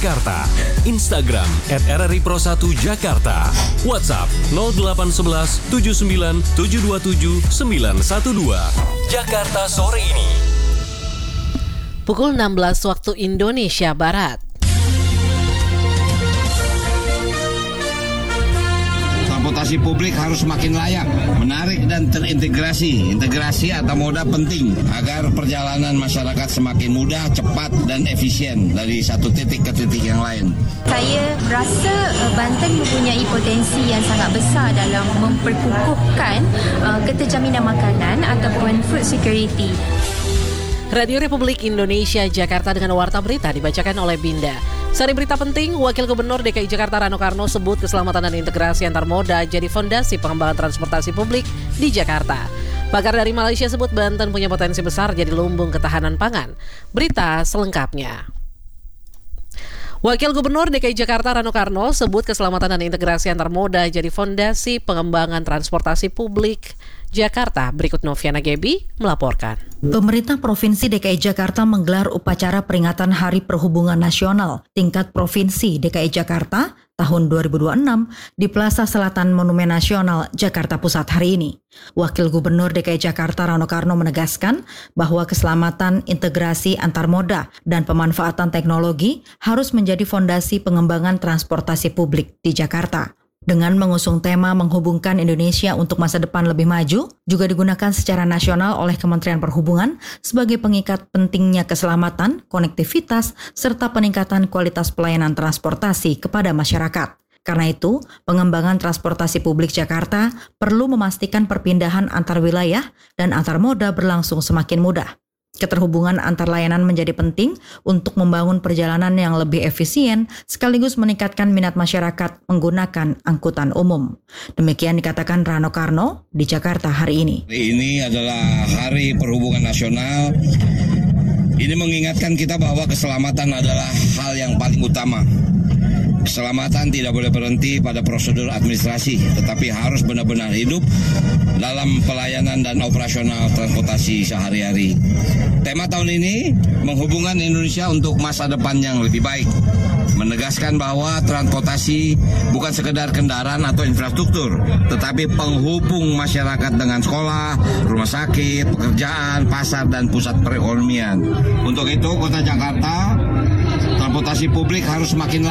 Jakarta. Instagram @RRI Pro1 Jakarta. WhatsApp 0811 79 727 912. Jakarta sore ini. Pukul 16 waktu Indonesia Barat. Transportasi publik harus makin layak, menarik dan terintegrasi. Integrasi antar moda penting agar perjalanan masyarakat semakin mudah, cepat dan efisien dari satu titik ke titik yang lain. Saya rasa Banten mempunyai potensi yang sangat besar dalam memperkukuhkan keterjaminan makanan ataupun food security. Radio Republik Indonesia Jakarta dengan warta berita dibacakan oleh Binda. Sari berita penting, Wakil Gubernur DKI Jakarta Rano Karno sebut keselamatan dan integrasi antar moda jadi fondasi pengembangan transportasi publik di Jakarta. Pakar dari Malaysia sebut Banten punya potensi besar jadi lumbung ketahanan pangan. Berita selengkapnya. Wakil Gubernur DKI Jakarta Rano Karno sebut keselamatan dan integrasi antar moda jadi fondasi pengembangan transportasi publik Jakarta. Berikut Noviana Gebi melaporkan. Pemerintah Provinsi DKI Jakarta menggelar upacara peringatan Hari Perhubungan Nasional tingkat Provinsi DKI Jakarta tahun 2026 di Plaza Selatan Monumen Nasional, Jakarta Pusat hari ini. Wakil Gubernur DKI Jakarta Rano Karno menegaskan bahwa keselamatan, integrasi antar moda, dan pemanfaatan teknologi harus menjadi fondasi pengembangan transportasi publik di Jakarta. Dengan mengusung tema menghubungkan Indonesia untuk masa depan lebih maju, juga digunakan secara nasional oleh Kementerian Perhubungan sebagai pengikat pentingnya keselamatan, konektivitas, serta peningkatan kualitas pelayanan transportasi kepada masyarakat. Karena itu, pengembangan transportasi publik Jakarta perlu memastikan perpindahan antar wilayah dan antar moda berlangsung semakin mudah. Keterhubungan antar layanan menjadi penting untuk membangun perjalanan yang lebih efisien sekaligus meningkatkan minat masyarakat menggunakan angkutan umum. Demikian dikatakan Rano Karno di Jakarta hari ini. Ini adalah Hari Perhubungan Nasional. Ini mengingatkan kita bahwa keselamatan adalah hal yang paling utama. Keselamatan tidak boleh berhenti pada prosedur administrasi, tetapi harus benar-benar hidup dalam pelayanan dan operasional transportasi sehari-hari. Tema tahun ini menghubungkan Indonesia untuk masa depan yang lebih baik. Menegaskan bahwa transportasi bukan sekedar kendaraan atau infrastruktur, tetapi penghubung masyarakat dengan sekolah, rumah sakit, pekerjaan, pasar, dan pusat perekonomian. Untuk itu, Kota Jakarta, transportasi publik harus makin